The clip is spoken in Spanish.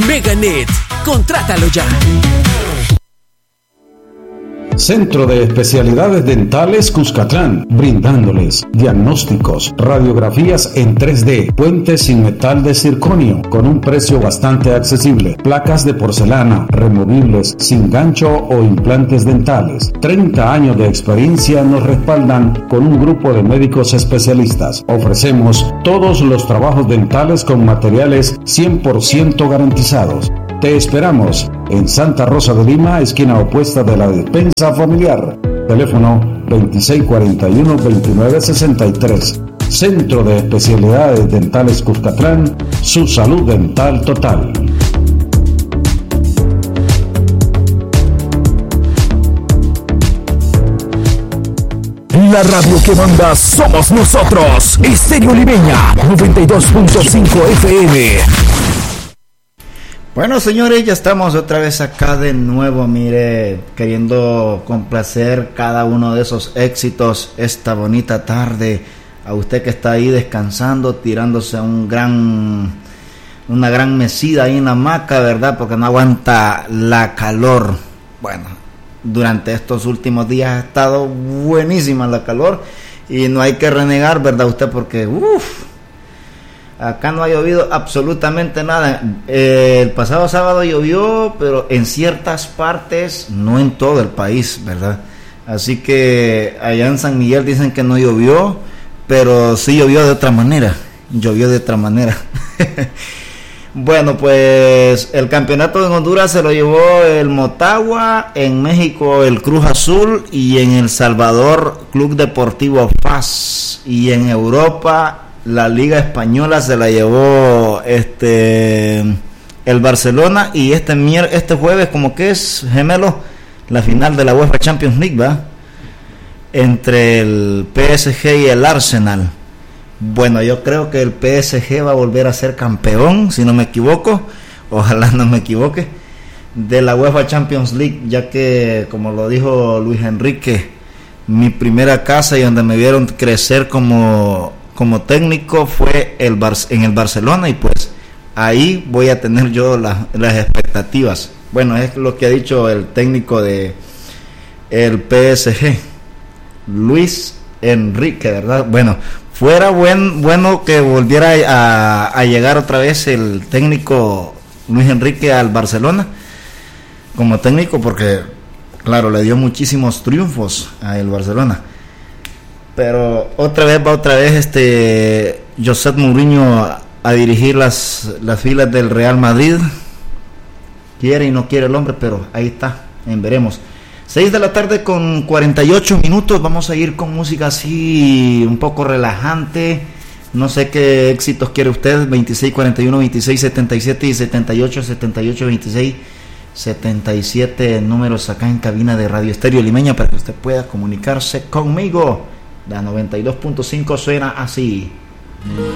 Meganet, contrátalo ya. Centro de Especialidades Dentales Cuscatlán, brindándoles diagnósticos, radiografías en 3D, puentes sin metal de circonio, con un precio bastante accesible, placas de porcelana, removibles, sin gancho o implantes dentales. 30 años de experiencia nos respaldan con un grupo de médicos especialistas. Ofrecemos todos los trabajos dentales con materiales 100% garantizados. Te esperamos en Santa Rosa de Lima, esquina opuesta de la despensa familiar. Teléfono 2641-2963. Centro de Especialidades Dentales Cuscatlán, su salud dental total. La radio que manda somos nosotros. Estéreo Limeña 92.5 FM. Bueno, señores, ya estamos otra vez acá de nuevo, mire, queriendo complacer cada uno de esos éxitos esta bonita tarde. A usted que está ahí descansando, tirándose una gran mecida ahí en la hamaca, ¿verdad? Porque no aguanta la calor. Bueno, durante estos últimos días ha estado buenísima la calor y no hay que renegar, ¿verdad usted? Porque, acá no ha llovido absolutamente nada. El pasado sábado llovió, pero en ciertas partes, no en todo el país, ¿verdad? Así que allá en San Miguel dicen que no llovió, pero sí llovió de otra manera. Bueno, pues el campeonato en Honduras se lo llevó el Motagua, en México el Cruz Azul y en El Salvador Club Deportivo FAS, y en Europa la Liga Española se la llevó el Barcelona, y este jueves, como que es gemelo, la final de la UEFA Champions League, ¿va? Entre el PSG y el Arsenal. Bueno, yo creo que el PSG va a volver a ser campeón, si no me equivoco, ojalá no me equivoque, de la UEFA Champions League, ya que, como lo dijo Luis Enrique, mi primera casa y donde me vieron crecer como técnico fue en el Barcelona, y pues ahí voy a tener yo las expectativas. Bueno, es lo que ha dicho el técnico de el PSG, Luis Enrique, ¿verdad? Bueno, fuera bueno que volviera a llegar otra vez el técnico Luis Enrique al Barcelona como técnico, porque claro, le dio muchísimos triunfos a el Barcelona. Pero otra vez José Mourinho a dirigir las filas del Real Madrid. Quiere y no quiere el hombre, pero ahí está, veremos. 6 de la tarde con 48 minutos. Vamos a ir con música así un poco relajante. No sé qué éxitos quiere usted. 2641, 2677 y 7826 77 números acá en cabina de Radio Estéreo Limeña para que usted pueda comunicarse conmigo. La 92.5 suena así.